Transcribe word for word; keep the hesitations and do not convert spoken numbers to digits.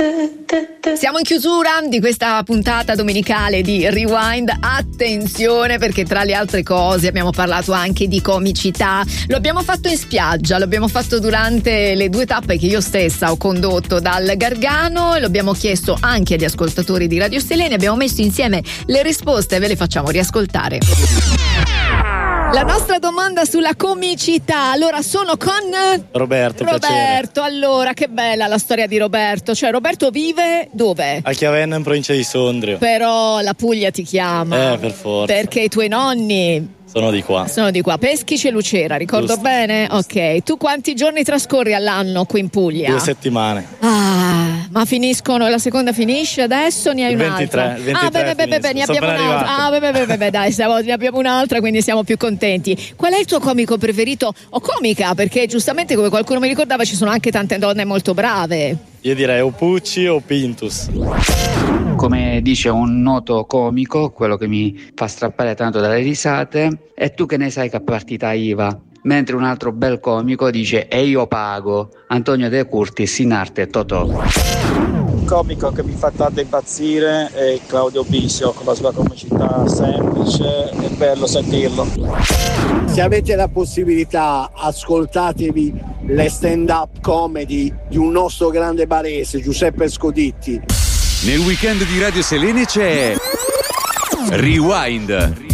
Siamo in chiusura di questa puntata domenicale di Rewind. Attenzione, perché tra le altre cose abbiamo parlato anche di comicità. Lo abbiamo fatto in spiaggia, lo abbiamo fatto durante le due tappe che io stessa ho condotto dal Gargano, e lo abbiamo chiesto anche agli ascoltatori di Radio Selene. Abbiamo messo insieme le risposte e ve le facciamo riascoltare. La nostra domanda sulla comicità. Allora, sono con Roberto. Roberto, piacere. allora, che bella la storia di Roberto. Cioè, Roberto vive dove? A Chiavenna, in provincia di Sondrio. Però la Puglia ti chiama. Eh, per forza. Perché i tuoi nonni Sono di qua. sono di qua, Peschici e Lucera, ricordo Giusto, bene? giusto. Ok, tu quanti giorni trascorri all'anno qui in Puglia? Due settimane. Ah, ma finiscono, la seconda finisce adesso? Ne hai Il un'altra? ventitré, il ventitré ah, beh, beh, beh, beh, ne finisco. abbiamo Sono appena un'altra. Ah, beh, beh, beh, beh, dai, siamo, ne abbiamo un'altra, quindi siamo più contenti. Qual è il tuo comico preferito o comica? Perché giustamente, come qualcuno mi ricordava, ci sono anche tante donne molto brave. Io direi o Pucci o Pintus. Come dice un noto comico, quello che mi fa strappare tanto dalle risate, e tu che ne sai che partita I V A? Mentre un altro bel comico dice e io pago, Antonio De Curtis in arte Totò. Un comico che mi fa tanto impazzire è Claudio Bisio, con la sua comicità semplice, è bello sentirlo. Se avete la possibilità, ascoltatevi le stand-up comedy di un nostro grande barese, Giuseppe Scoditti. Nel weekend di Radio Selene c'è Rewind.